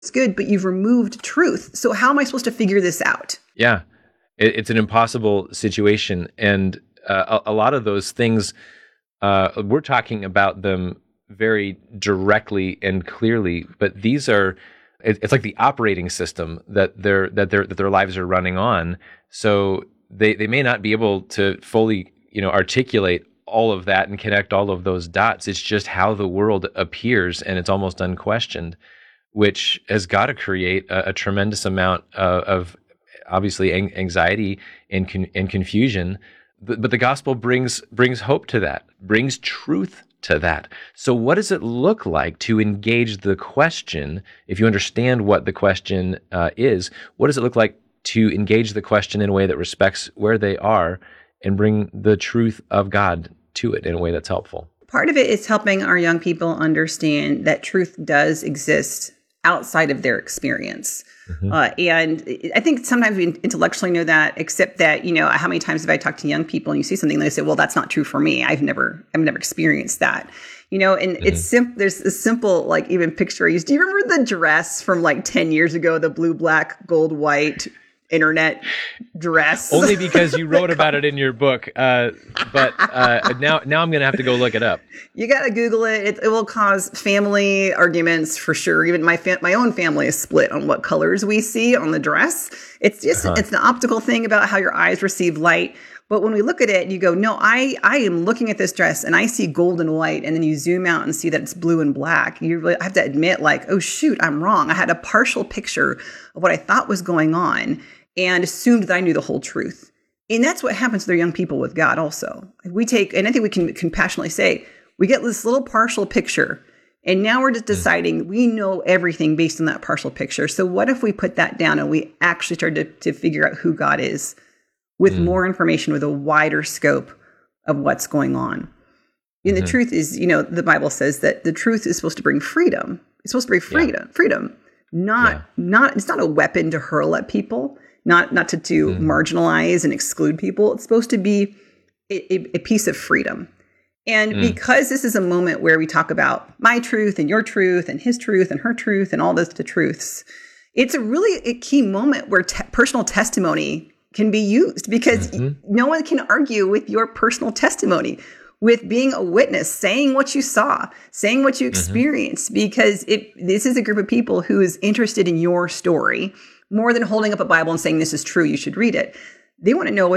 it's good, but you've removed truth. So how am I supposed to figure this out? Yeah, it's an impossible situation. And a lot of those things, we're talking about them very directly and clearly, but these are, it's like the operating system that their lives are running on. So they may not be able to fully, articulate all of that and connect all of those dots. It's just how the world appears, and it's almost unquestioned, which has got to create a tremendous amount of obviously anxiety and confusion. But the gospel brings hope to that, brings truth to that. So what does it look like to engage the question? If you understand what the question is, what does it look like to engage the question in a way that respects where they are and bring the truth of God to it in a way that's helpful? Part of it is helping our young people understand that truth does exist outside of their experience. And I think sometimes we intellectually know that, except that, how many times have I talked to young people and you see something and they say, well, that's not true for me. I've never experienced that, and it's simple. There's a simple, like, even picture I used. Do you remember the dress from like 10 years ago, the blue, black, gold, white internet dress? Only because you wrote about it in your book. But now I'm going to have to go look it up. You got to Google it. It will cause family arguments for sure. Even my own family is split on what colors we see on the dress. It's just, it's an optical thing about how your eyes receive light. But when we look at it, you go, no, I am looking at this dress and I see gold and white. And then you zoom out and see that it's blue and black. You really have to admit, like, oh, shoot, I'm wrong. I had a partial picture of what I thought was going on and assumed that I knew the whole truth. And that's what happens to their young people with God also. We take, and I think we can compassionately say, we get this little partial picture, and now we're just deciding we know everything based on that partial picture. So what if we put that down and we actually start to figure out who God is with more information, with a wider scope of what's going on? And the truth is, the Bible says that the truth is supposed to bring freedom. It's supposed to bring freedom, not it's not a weapon to hurl at people. Not to marginalize and exclude people. It's supposed to be a piece of freedom. And because this is a moment where we talk about my truth and your truth and his truth and her truth and all the truths, it's a key moment where personal testimony can be used, because no one can argue with your personal testimony, with being a witness, saying what you saw, saying what you experienced, because this is a group of people who is interested in your story. More than holding up a Bible and saying this is true, you should read it. They want to know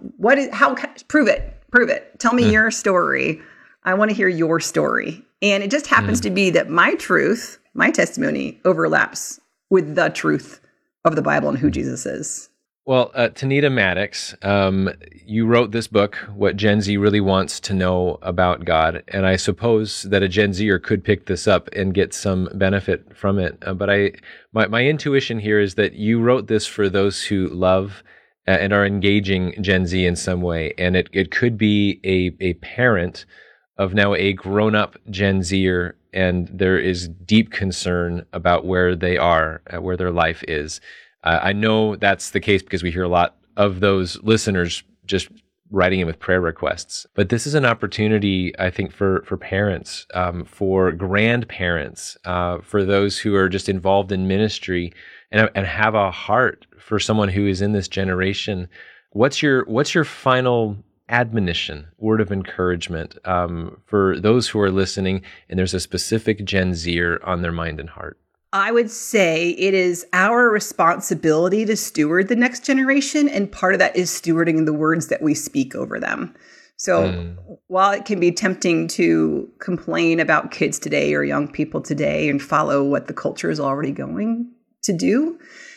prove it. Tell me your story. I want to hear your story. And it just happens to be that my truth, my testimony, overlaps with the truth of the Bible and who Jesus is. Well, Tanita Maddox, you wrote this book, What Gen Z Really Wants to Know About God, and I suppose that a Gen Zer could pick this up and get some benefit from it. But my intuition here is that you wrote this for those who love and are engaging Gen Z in some way, and it could be a parent of now a grown-up Gen Zer, and there is deep concern about where they are, where their life is. I know that's the case because we hear a lot of those listeners just writing in with prayer requests. But this is an opportunity, I think, for parents, for grandparents, for those who are just involved in ministry and have a heart for someone who is in this generation. What's your final admonition, word of encouragement for those who are listening and there's a specific Gen Zer on their mind and heart? I would say it is our responsibility to steward the next generation, and part of that is stewarding the words that we speak over them. So while it can be tempting to complain about kids today or young people today and follow what the culture is already going to do,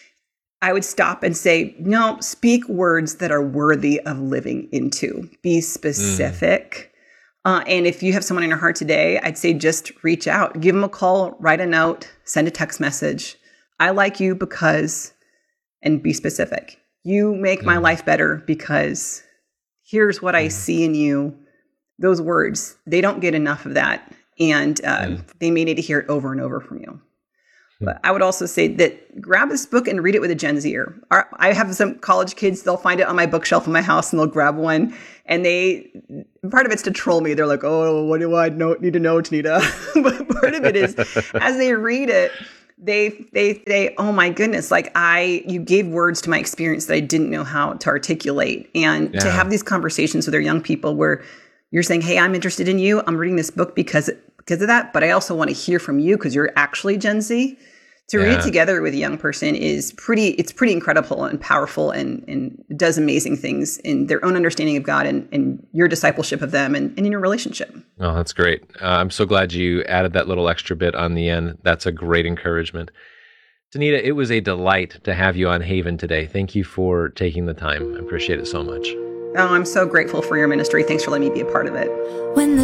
I would stop and say, no, speak words that are worthy of living into. Be specific. And if you have someone in your heart today, I'd say just reach out, give them a call, write a note, send a text message. I like you because, and be specific. You make my life better because here's what I see in you. Those words, they don't get enough of that. And they may need to hear it over and over from you. But I would also say that grab this book and read it with a Gen Zer. I have some college kids, they'll find it on my bookshelf in my house and they'll grab one. And part of it's to troll me. They're like, oh, what do I need to know, Tanita? But part of it is, as they read it, they say, oh my goodness, like you gave words to my experience that I didn't know how to articulate. And to have these conversations with our young people where you're saying, hey, I'm interested in you. I'm reading this book because of that, but I also want to hear from you because you're actually Gen Z. To read together with a young person it's pretty incredible and powerful and does amazing things in their own understanding of God and your discipleship of them and in your relationship. Oh, that's great. I'm so glad you added that little extra bit on the end. That's a great encouragement. Danita, it was a delight to have you on Haven today. Thank you for taking the time. I appreciate it so much. Oh, I'm so grateful for your ministry. Thanks for letting me be a part of it. When the